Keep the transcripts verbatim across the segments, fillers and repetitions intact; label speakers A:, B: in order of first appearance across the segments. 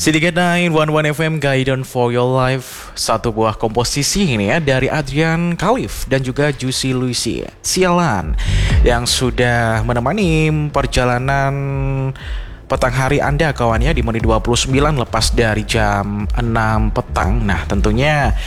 A: City sembilan satu F M Guidance for Your Life. Satu buah komposisi ini ya dari Adrian Khalif dan juga Juicy Lucy Sialan yang sudah menemani perjalanan petang hari Anda kawan ya di menit dua puluh sembilan lepas dari jam enam petang. Nah, tentunya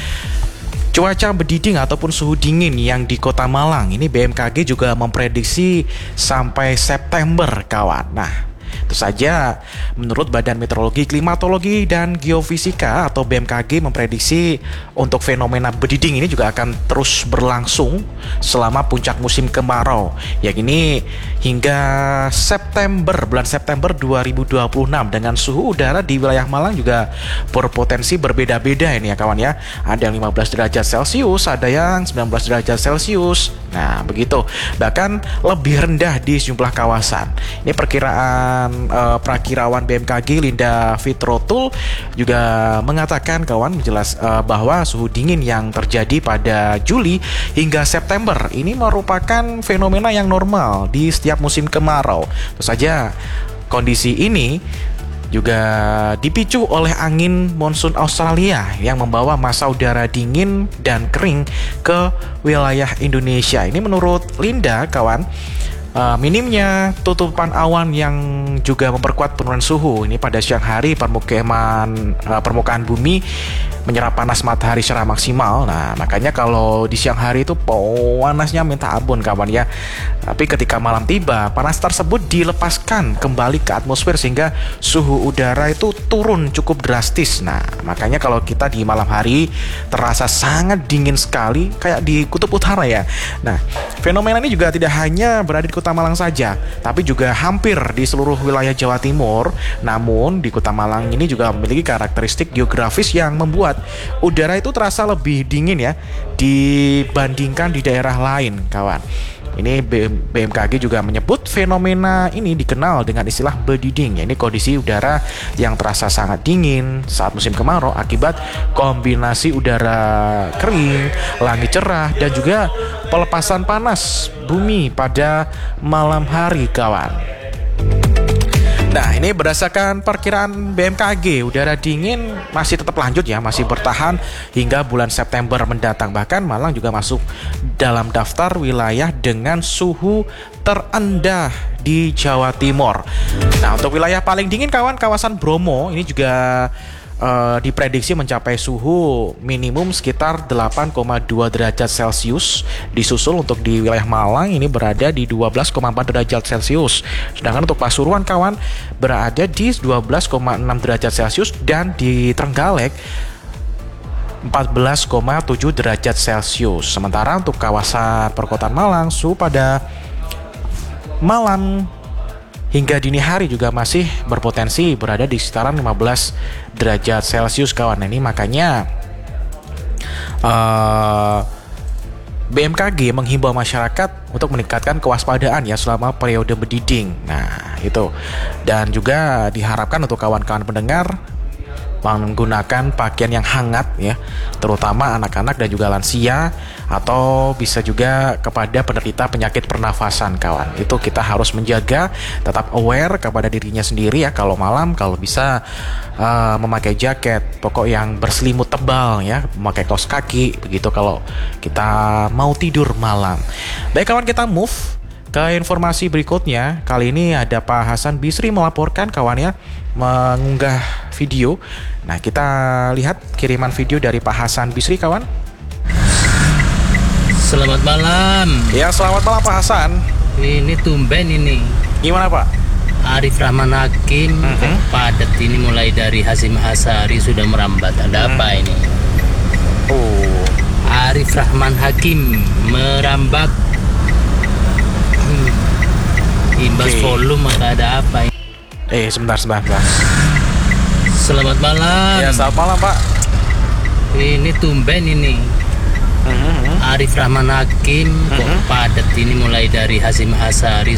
A: cuaca berdiding ataupun suhu dingin yang di Kota Malang ini B M K G juga memprediksi sampai September kawan. Nah, itu saja menurut Badan Meteorologi, Klimatologi, dan Geofisika atau B M K G memprediksi untuk fenomena berdiding ini juga akan terus berlangsung selama puncak musim kemarau, yakni hingga September, bulan September dua ribu dua puluh enam, dengan suhu udara di wilayah Malang juga berpotensi berbeda-beda ini ya kawan ya. Ada yang lima belas derajat Celcius, ada yang sembilan belas derajat Celcius. Nah, begitu. Bahkan lebih rendah di sejumlah kawasan. Ini perkiraan uh, prakirawan B M K G Linda Fitrotul juga mengatakan kawan jelas uh, bahwa suhu dingin yang terjadi pada Juli hingga September ini merupakan fenomena yang normal di setiap musim kemarau. Tentu saja kondisi ini juga dipicu oleh angin monsun Australia yang membawa massa udara dingin dan kering ke wilayah Indonesia. Ini menurut Linda kawan, uh, minimnya tutupan awan yang juga memperkuat penurunan suhu. Ini pada siang hari permukaan uh, permukaan bumi menyerap panas matahari secara maksimal. Nah, makanya kalau di siang hari itu panasnya minta ampun kawan ya. Tapi ketika malam tiba, panas tersebut dilepaskan kembali ke atmosfer sehingga suhu udara itu turun cukup drastis. Nah, makanya kalau kita di malam hari terasa sangat dingin sekali kayak di kutub utara ya. Nah, fenomena ini juga tidak hanya berada di Kota Malang saja, tapi juga hampir di seluruh wilayah Jawa Timur. Namun di Kota Malang ini juga memiliki karakteristik geografis yang membuat udara itu terasa lebih dingin ya dibandingkan di daerah lain kawan. Ini B M K G juga menyebut fenomena ini dikenal dengan istilah berdiding, ya ini kondisi udara yang terasa sangat dingin saat musim kemarau akibat kombinasi udara kering, langit cerah, dan juga pelepasan panas bumi pada malam hari kawan. Nah, ini berdasarkan perkiraan B M K G, udara dingin masih tetap lanjut ya, masih bertahan hingga bulan September mendatang. Bahkan Malang juga masuk dalam daftar wilayah dengan suhu terendah di Jawa Timur. Nah, untuk wilayah paling dingin kawan, kawasan Bromo ini juga Uh, diprediksi mencapai suhu minimum sekitar delapan koma dua derajat Celcius. Disusul untuk di wilayah Malang ini berada di dua belas koma empat derajat Celcius. Sedangkan untuk Pasuruan kawan berada di dua belas koma enam derajat Celcius, dan di Trenggalek empat belas koma tujuh derajat Celcius. Sementara untuk kawasan perkotaan Malang, suhu pada malam hingga dini hari juga masih berpotensi berada di sekitaran lima belas derajat Celcius kawan. Ini makanya uh, B M K G menghimbau masyarakat untuk meningkatkan kewaspadaan ya selama periode berdiding. Nah, itu. Dan juga diharapkan untuk kawan-kawan pendengar menggunakan pakaian yang hangat ya, terutama anak-anak dan juga lansia, atau bisa juga kepada penderita penyakit pernafasan kawan. Itu kita harus menjaga, tetap aware kepada dirinya sendiri ya. Kalau malam kalau bisa uh, memakai jaket pokok yang berselimut tebal ya, memakai kaos kaki begitu kalau kita mau tidur malam. Baik kawan, kita move ke informasi berikutnya. Kali ini ada Pak Hasan Bisri melaporkan kawan ya, mengunggah video. Nah, kita lihat kiriman video dari Pak Hasan Bisri kawan.
B: Selamat malam.
A: Ya, selamat malam Pak Hasan.
B: Ini tumben ini.
A: Gimana Pak?
B: Arif Rahman Hakim uh-huh. padat ini mulai dari Hasyim Asy'ari sudah merambat. Ada uh-huh. apa ini?
A: Oh,
B: Arif Rahman Hakim merambat. Hmm. Imbas okay. volume maka ada apa ini?
A: Eh, sebentar, sebentar, sebentar.
B: Selamat malam.
A: Ya, selamat malam Pak.
B: Ini tumben ini. Uh-huh. Arif Rahman Hakim uh-huh. kok padat ini mulai dari Hasyim Asy'ari